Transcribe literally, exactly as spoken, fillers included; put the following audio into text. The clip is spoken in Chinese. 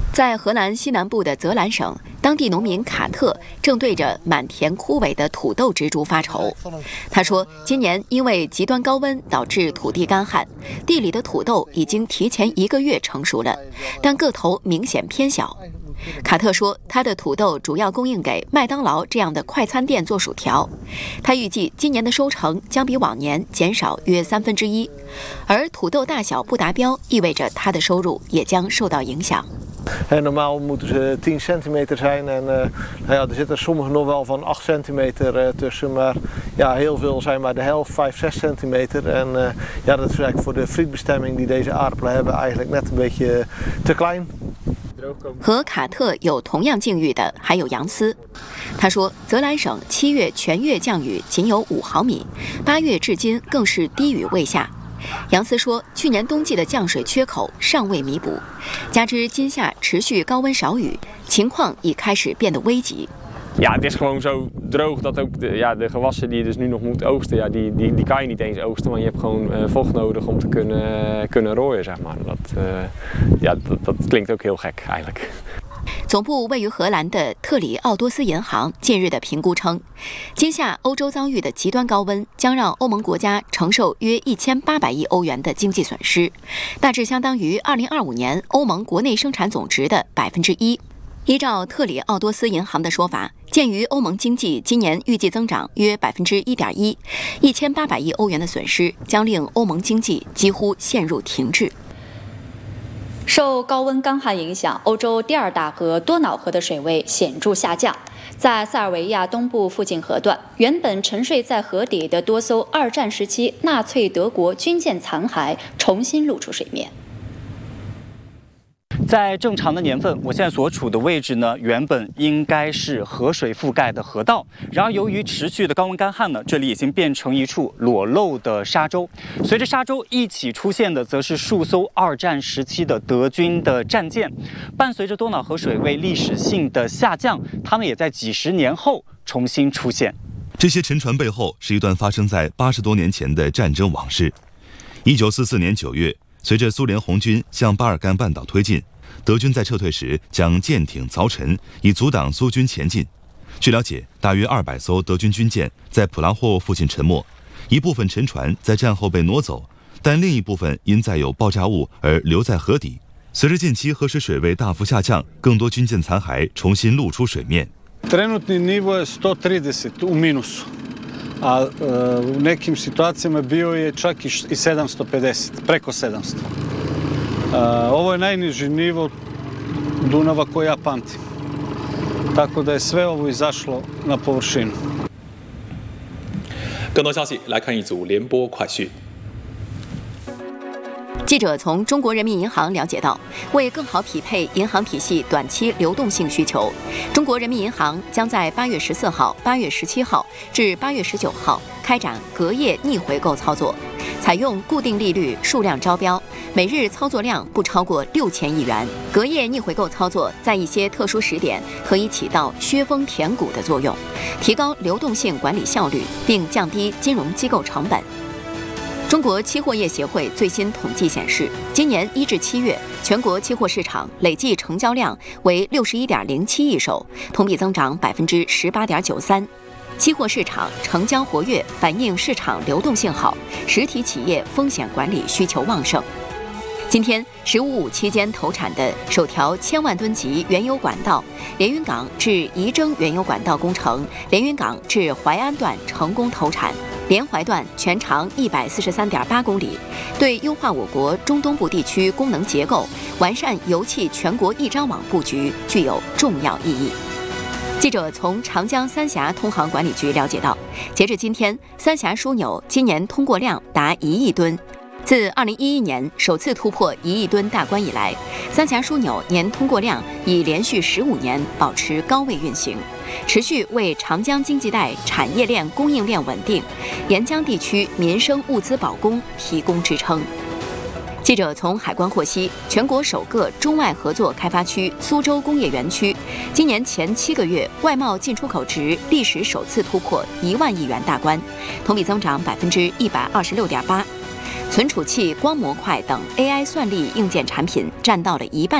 在荷兰西南部的泽兰省，当地农民卡特正对着满田枯萎的土豆植株发愁。他说，今年因为极端高温导致土地干旱，地里的土豆已经提前一个月成熟了，但个头明显偏小。卡特说，他的土豆主要供应给麦当劳这样的快餐店做薯条。他预计今年的收成将比往年减少约三分之一，而土豆大小不达标，意味着他的收入也将受到影响。 En normaal moeten ze tien centimeter zijn en uh, nou ja, er zitten sommige nog wel van acht centimeter uh, tussen, maar ja, heel veel zijn maar de helft, vijf, zes centimeter. En uh, ja, dat is eigenlijk voor de frietbestemming die deze aardappelen hebben eigenlijk net een beetje te klein. 和卡特有同样境遇的还有杨斯，他说，泽兰省七月全月降雨仅有五毫米，八月至今更是低雨未下。杨斯说，去年冬季的降水缺口尚未弥补，加之今夏持续高温少雨，情况已开始变得危急。 Ja, het is gewoon zo droog dat ook de, ja, de gewassen die je dus nu nog moet oogsten, ja, die, die, die kan je niet eens oogsten, want je hebt gewoon uh, vocht nodig om te kunnen, kunnen rooien, zeg maar. Dat, uh, ja, dat, dat klinkt ook heel gek eigenlijk. 总部位于荷兰的特里奥多斯银行近日的评估称，今夏欧洲遭遇的极端高温将让欧盟国家承受约一千八百亿欧元的经济损失，大致相当于二零二五年欧盟国内生产总值的百分之一。依照特里奥多斯银行的说法，鉴于欧盟经济今年预计增长约百分之一点一，一千八百亿欧元的损失将令欧盟经济几乎陷入停滞。 受高温干旱影响，欧洲第二大河多瑙河的水位显著下降。在塞尔维亚东部附近河段，原本沉睡在河底的多艘二战时期纳粹德国军舰残骸重新露出水面。 在正常的年份，我现在所处的位置呢，原本应该是河水覆盖的河道。然而，由于持续的高温干旱呢，这里已经变成一处裸露的沙洲。随着沙洲一起出现的，则是数艘二战时期的德军的战舰。伴随着多瑙河水位历史性的下降，它们也在几十年后重新出现。 这些沉船背后是一段发生在八十多年前的战争往事。一九四四年九月，随着苏联红军向巴尔干半岛推进，德军在撤退时将舰艇凿沉，以阻挡苏军前进。据了解，大约二百艘德军军舰在普拉霍沃附近沉没，一部分沉船在战后被挪走，但另一部分因载有爆炸物而留在河底。随着近期河水水位大幅下降，更多军舰残骸重新露出水面。 Trenutni nivo je sto trideset u minusu, a u nekim situacijama bio je čak i sedamsto pedeset, preko sedamsto. Ovo je najniži nivo Dunava koji ja pamtim. Tako da je sve ovo izašlo na površinu. 更多消息来看一组联播快讯。 记者从中国人民银行了解到，为更好匹配银行体系短期流动性需求，中国人民银行将在八月十四号、八月十七号至八月十九号开展隔夜逆回购操作，采用固定利率数量招标，每日操作量不超过六千亿元。隔夜逆回购操作在一些特殊时点可以起到削峰填谷的作用，提高流动性管理效率，并降低金融机构成本。中国期货业协会最新统计显示，今年一至七月，全国期货市场累计成交量为六十一点零七亿手，同比增长百分之十八点九三。期货市场成交活跃，反映市场流动性好，实体企业风险管理需求旺盛。今天，十五五期间投产的首条千万吨级原油管道连云港至仪征原油管道工程连云港至淮安段成功投产。连淮段全长一百四十三点八公里，对优化我国中东部地区功能结构、完善油气全国一张网布局具有重要意义。记者从长江三峡通航管理局了解到，截至今天，三峡枢纽今年通过量达一亿吨。自二零一一年首次突破一亿吨大关以来，三峡枢纽年通过量已连续十五年保持高位运行，持续为长江经济带产业链供应链稳定、沿江地区民生物资保供提供支撑。记者从海关获悉，全国首个中外合作开发区苏州工业园区，今年前七个月外贸进出口值历史首次突破一万亿元大关，同比增长百分之一百二十六点八。存储器、光模块等 A I 算力硬件产品占到了一半。